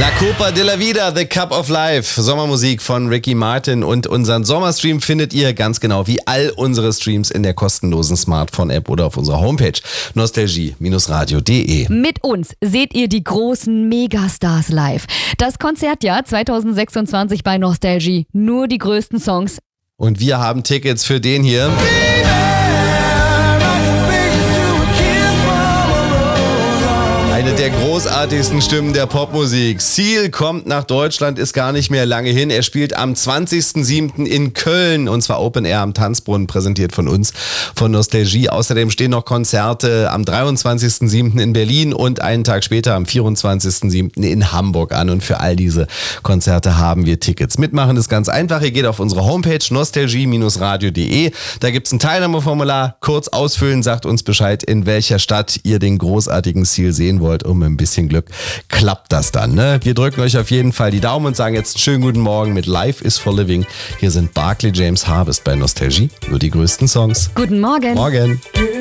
La Copa de la Vida, The Cup of Life, Sommermusik von Ricky Martin, und unseren Sommerstream findet ihr ganz genau wie all unsere Streams in der kostenlosen Smartphone-App oder auf unserer Homepage nostalgie-radio.de. Mit uns seht ihr die großen Megastars live. Das Konzertjahr 2026 bei Nostalgie. Nur die größten Songs. Und wir haben Tickets für den hier. Eine der großartigsten Stimmen der Popmusik. Seal kommt nach Deutschland, ist gar nicht mehr lange hin. Er spielt am 20.07. in Köln, und zwar Open Air am Tanzbrunnen, präsentiert von uns, von Nostalgie. Außerdem stehen noch Konzerte am 23.07. in Berlin und einen Tag später am 24.07. in Hamburg an. Und für all diese Konzerte haben wir Tickets. Mitmachen ist ganz einfach. Ihr geht auf unsere Homepage nostalgie-radio.de. Da gibt es ein Teilnahmeformular. Kurz ausfüllen, sagt uns Bescheid, in welcher Stadt ihr den großartigen Seal sehen wollt. Und mit ein bisschen Glück klappt das dann. Ne? Wir drücken euch auf jeden Fall die Daumen und sagen jetzt einen schönen guten Morgen mit Life is for Living. Hier sind Barclay James Harvest bei Nostalgie. Nur die größten Songs. Guten Morgen. Morgen.